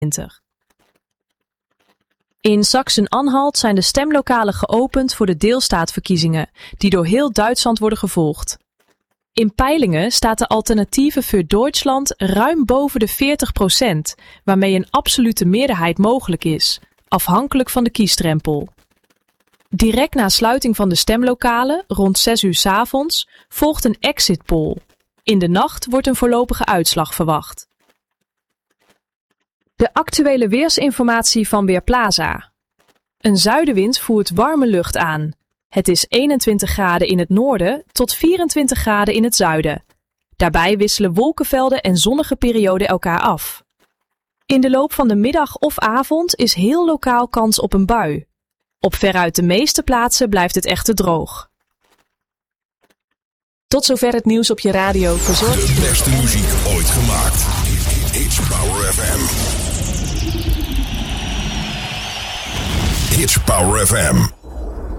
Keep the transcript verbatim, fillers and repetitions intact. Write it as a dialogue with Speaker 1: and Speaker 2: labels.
Speaker 1: In Sachsen-Anhalt zijn de stemlokalen geopend voor de deelstaatverkiezingen, die door heel Duitsland worden gevolgd. In peilingen staat de Alternatieve für Deutschland ruim boven de veertig procent, waarmee een absolute meerderheid mogelijk is, afhankelijk van de kiesdrempel. Direct na sluiting van de stemlokalen, rond zes uur 's avonds, volgt een exit poll. In de nacht wordt een voorlopige uitslag verwacht. De actuele weersinformatie van Weerplaza. Een zuidenwind voert warme lucht aan. Het is eenentwintig graden in het noorden tot vierentwintig graden in het zuiden. Daarbij wisselen wolkenvelden en zonnige perioden elkaar af. In de loop van de middag of avond is heel lokaal kans op een bui. Op veruit de meeste plaatsen blijft het echter droog. Tot zover het nieuws op je radio. Verzorgd.
Speaker 2: De beste muziek ooit gemaakt. It's Power F M. It's Power F M.